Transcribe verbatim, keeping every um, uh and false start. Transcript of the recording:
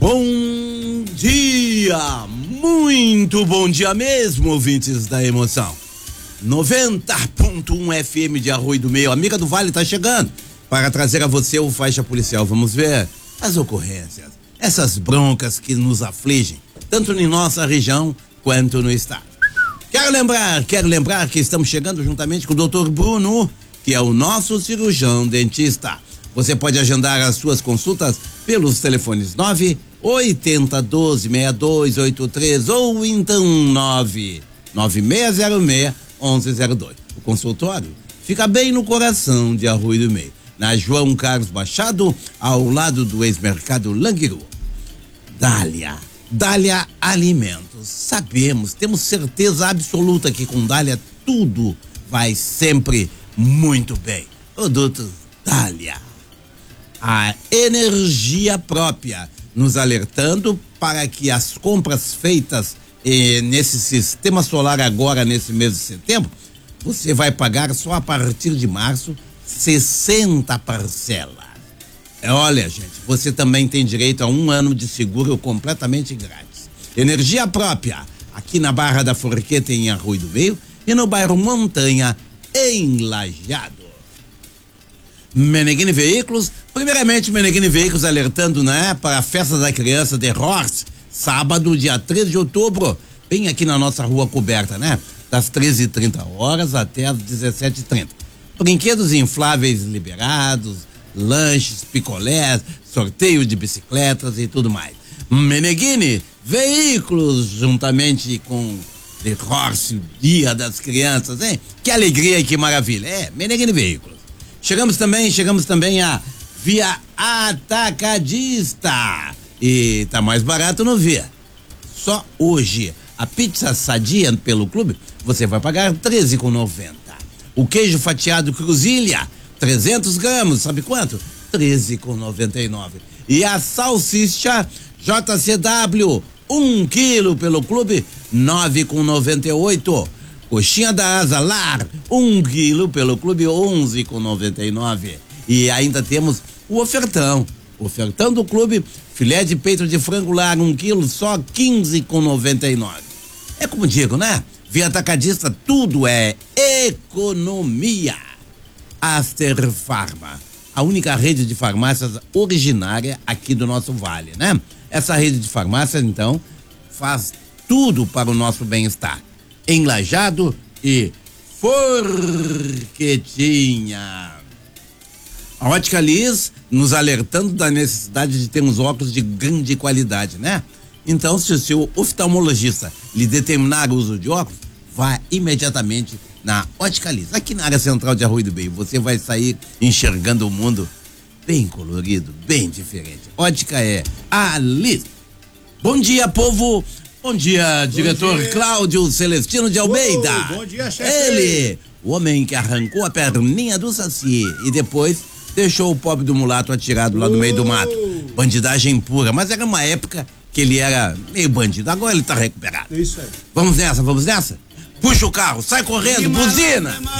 Bom dia, muito bom dia mesmo, ouvintes da emoção. noventa ponto um F M de Arroio do Meio, amiga do Vale tá chegando para trazer a você o Faixa Policial. Vamos ver as ocorrências, essas broncas que nos afligem, tanto em nossa região quanto no estado. Quero lembrar, quero lembrar que estamos chegando juntamente com o doutor Bruno, que é o nosso cirurgião dentista. Você pode agendar as suas consultas pelos telefones nove oitenta doze sessenta e dois oitenta e três ou então nove nove seis zero seis onze zero dois. O consultório fica bem no coração de Arroio do Meio, na João Carlos Machado, ao lado do ex-mercado Languiru. Dália, Dália Alimentos. Sabemos, temos certeza absoluta que com Dália tudo vai sempre muito bem. Produtos Dália. A energia própria, nos alertando para que as compras feitas eh, nesse sistema solar agora, nesse mês de setembro, você vai pagar só a partir de março sessenta parcelas. É, olha, gente, você também tem direito a um ano de seguro completamente grátis. Energia própria, aqui na Barra da Forqueta, em Arroio do Meio, e no bairro Montanha, em Lajeado. Meneghini Veículos, primeiramente Meneghini Veículos alertando, né, para a festa da criança de Horst, sábado, dia treze de outubro, bem aqui na nossa rua coberta, né, das treze e trinta horas até as dezessete e trinta. Brinquedos infláveis liberados, lanches, picolés, sorteio de bicicletas e tudo mais. Meneghini Veículos, juntamente com de Horst, dia das crianças, hein? Que alegria e que maravilha. É, Meneghini Veículos. Chegamos também, chegamos também a Via Atacadista. E tá mais barato no Via. Só hoje, a pizza sadia pelo clube, você vai pagar treze reais e noventa centavos. O queijo fatiado Cruzilha, trezentos gramas, sabe quanto? treze reais e noventa e nove centavos. E a salsicha J C W, um quilo pelo clube, nove reais e noventa e oito centavos. Coxinha da Asa Lar, um quilo pelo clube, onze reais e noventa e nove centavos. E ainda temos o ofertão. Ofertão do clube, filé de peito de frango lar, um quilo, só quinze reais e noventa e nove centavos. É como digo, né? Via Atacadista, tudo é economia. Aster Farma, a única rede de farmácias originária aqui do nosso vale, né? Essa rede de farmácias, então, faz tudo para o nosso bem-estar. Em Lajeado e Forquetinha. A Ótica Liz nos alertando da necessidade de termos óculos de grande qualidade, né? Então, se o seu oftalmologista lhe determinar o uso de óculos, vá imediatamente na Ótica Liz, aqui na área central de Arroio do Meio. Você vai sair enxergando o mundo bem colorido, bem diferente. Ótica é a Liz. Bom dia, povo. Bom dia, diretor dia. Cláudio Celestino de Almeida. Oh, bom dia, chefe. Ele, o homem que arrancou a perninha do Saci e depois deixou o pobre do mulato atirado lá no oh. meio do mato. Bandidagem pura, mas era uma época que ele era meio bandido. Agora ele tá recuperado. Isso aí. Vamos nessa, vamos nessa? Puxa o carro, sai correndo, buzina.